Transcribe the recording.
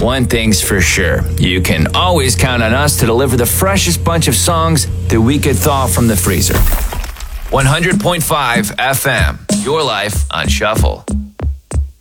one thing's for sure. You can always count on us to deliver the freshest bunch of songs that we could thaw from the freezer. 100.5 FM, your life on shuffle.